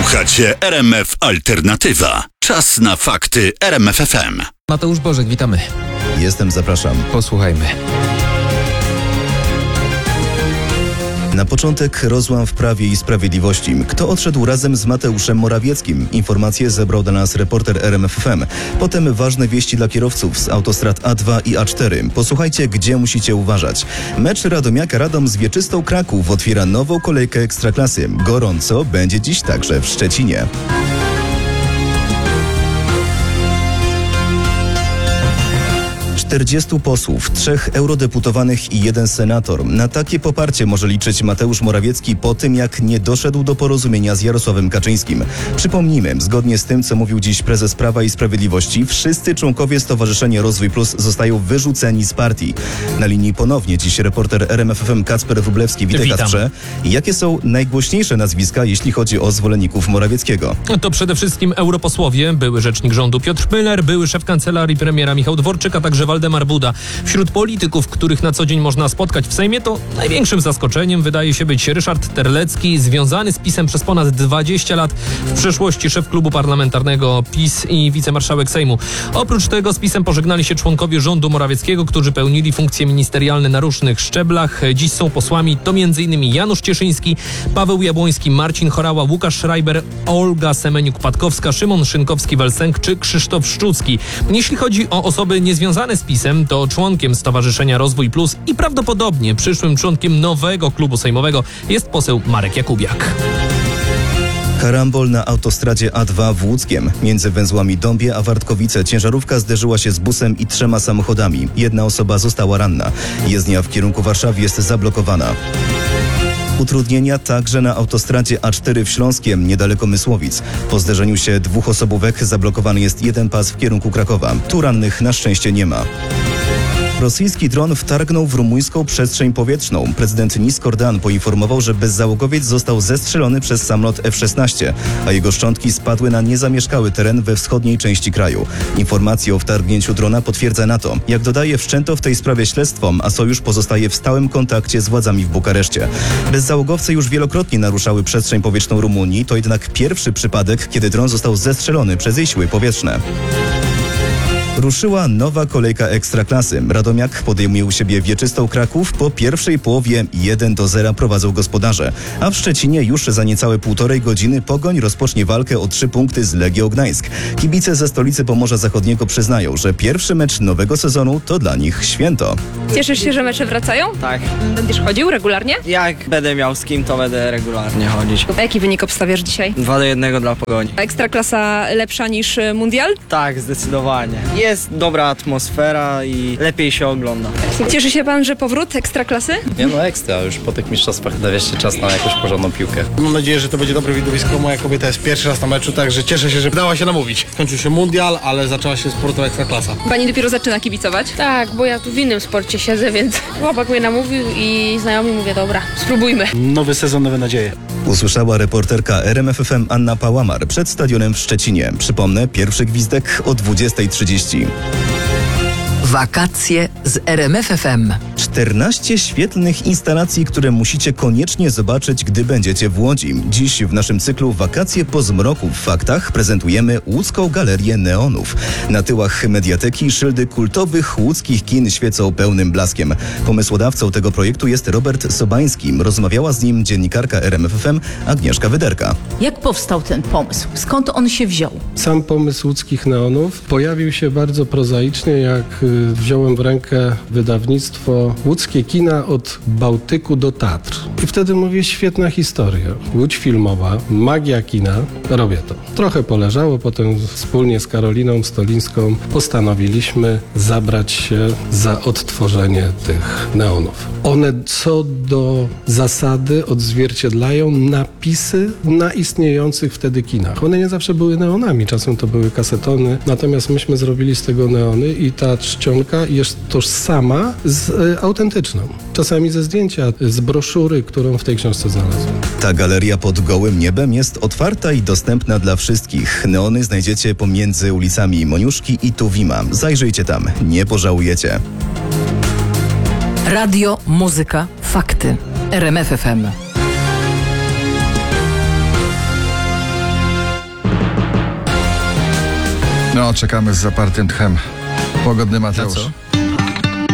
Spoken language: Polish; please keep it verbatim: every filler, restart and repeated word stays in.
Słuchacie R M F Alternatywa. Czas na fakty R M F F M. Mateusz Bożek, witamy. Jestem, zapraszam. Posłuchajmy. Na początek rozłam w Prawie i Sprawiedliwości. Kto odszedł razem z Mateuszem Morawieckim? Informacje zebrał dla nas reporter R M F F M. Potem ważne wieści dla kierowców z autostrad A dwa i A cztery. Posłuchajcie, gdzie musicie uważać. Mecz Radomiaka Radom z Wieczystą Kraków otwiera nową kolejkę Ekstraklasy. Gorąco będzie dziś także w Szczecinie. czterdziestu posłów, trzech eurodeputowanych i jeden senator. Na takie poparcie może liczyć Mateusz Morawiecki po tym, jak nie doszedł do porozumienia z Jarosławem Kaczyńskim. Przypomnijmy, zgodnie z tym, co mówił dziś prezes Prawa i Sprawiedliwości, wszyscy członkowie Stowarzyszenia Rozwój Plus zostają wyrzuceni z partii. Na linii ponownie dziś reporter R M F F M Kacper Wróblewski. Witaj, Kacprze. Jakie są najgłośniejsze nazwiska, jeśli chodzi o zwolenników Morawieckiego? To przede wszystkim europosłowie, były rzecznik rządu Piotr Müller, były szef kancelarii premiera Michał Dworczyk, a także Waldemar Buda. Wśród polityków, których na co dzień można spotkać w Sejmie, to największym zaskoczeniem wydaje się być Ryszard Terlecki, związany z PiS-em przez ponad dwadzieścia lat, w przeszłości szef klubu parlamentarnego PiS i wicemarszałek Sejmu. Oprócz tego z PiS-em pożegnali się członkowie rządu Morawieckiego, którzy pełnili funkcje ministerialne na różnych szczeblach. Dziś są posłami to m.in. Janusz Cieszyński, Paweł Jabłoński, Marcin Horała, Łukasz Schreiber, Olga Semeniuk-Patkowska, Szymon Szynkowski-Welsenk czy Krzysztof Szczucki. Jeśli chodzi o osoby niezwiązane z PiS-em, to członkiem Stowarzyszenia Rozwój Plus i prawdopodobnie przyszłym członkiem nowego klubu sejmowego jest poseł Marek Jakubiak. Karambol na autostradzie A dwa w Łódzkiem. Między węzłami Dąbie a Wartkowice ciężarówka zderzyła się z busem i trzema samochodami. Jedna osoba została ranna. Jezdnia w kierunku Warszawy jest zablokowana. Utrudnienia także na autostradzie A cztery w Śląskiem, niedaleko Mysłowic. Po zderzeniu się dwóch osobówek zablokowany jest jeden pas w kierunku Krakowa. Tu rannych na szczęście nie ma. Rosyjski dron wtargnął w rumuńską przestrzeń powietrzną. Prezydent Niskordan poinformował, że bezzałogowiec został zestrzelony przez samolot F szesnaście, a jego szczątki spadły na niezamieszkały teren we wschodniej części kraju. Informację o wtargnięciu drona potwierdza NATO. Jak dodaje, wszczęto w tej sprawie śledztwo, a sojusz pozostaje w stałym kontakcie z władzami w Bukareszcie. Bezzałogowce już wielokrotnie naruszały przestrzeń powietrzną Rumunii. To jednak pierwszy przypadek, kiedy dron został zestrzelony przez jej siły powietrzne. Ruszyła nowa kolejka Ekstraklasy. Radomiak podejmuje u siebie Wieczystą Kraków. Po pierwszej połowie jeden do zera prowadzą gospodarze. A w Szczecinie już za niecałe półtorej godziny Pogoń rozpocznie walkę o trzy punkty z Legią Gdańsk. Kibice ze stolicy Pomorza Zachodniego przyznają, że pierwszy mecz nowego sezonu to dla nich święto. Cieszysz się, że mecze wracają? Tak. Będziesz chodził regularnie? Jak będę miał z kim, to będę regularnie chodzić. A jaki wynik obstawiasz dzisiaj? dwa do jednego dla Pogoni. Ekstraklasa lepsza niż mundial? Tak, zdecydowanie. Jest dobra atmosfera i lepiej się ogląda. Cieszy się pan, że powrót Ekstraklasy? Nie no ekstra, już po tych mistrzostwach wreszcie czas na jakąś porządną piłkę. Mam nadzieję, że to będzie dobre widowisko. Moja kobieta jest pierwszy raz na meczu, także cieszę się, że dała się namówić. Skończył się mundial, ale zaczęła się sportowa Ekstraklasa. Pani dopiero zaczyna kibicować? Tak, bo ja tu w innym sporcie siedzę, więc chłopak mnie namówił i znajomi mówię, dobra, spróbujmy. Nowy sezon, nowe nadzieje. Usłyszała reporterka R M F F M Anna Pałamar przed stadionem w Szczecinie. Przypomnę, pierwszy gwizdek o dwudziestej trzydzieści. Wakacje z R M F F M. czternaście świetlnych instalacji, które musicie koniecznie zobaczyć, gdy będziecie w Łodzi. Dziś w naszym cyklu Wakacje po zmroku w faktach prezentujemy łódzką galerię neonów. Na tyłach mediateki szyldy kultowych łódzkich kin świecą pełnym blaskiem. Pomysłodawcą tego projektu jest Robert Sobański. Rozmawiała z nim dziennikarka R M F F M Agnieszka Wyderka. Jak powstał ten pomysł? Skąd on się wziął? Sam pomysł łódzkich neonów pojawił się bardzo prozaicznie, jak wziąłem w rękę wydawnictwo Łódzkie Kina od Bałtyku do Tatr. I wtedy mówię, świetna historia. Łódź filmowa, magia kina, robię to. Trochę poleżało, potem wspólnie z Karoliną Stolińską postanowiliśmy zabrać się za odtworzenie tych neonów. One co do zasady odzwierciedlają napisy na istniejących wtedy kinach. One nie zawsze były neonami, czasem to były kasetony, natomiast myśmy zrobili z tego neony i ta czcionka jest tożsama z e, autentyczną. Czasami ze zdjęcia, z broszury, którą w tej książce znalazłem. Ta galeria pod gołym niebem jest otwarta i dostępna dla wszystkich. Neony znajdziecie pomiędzy ulicami Moniuszki i Tuwima. Zajrzyjcie tam, nie pożałujecie. Radio, muzyka, fakty. R M F F M. No, czekamy z zapartym tchem. Pogodny Mateusz. Na co?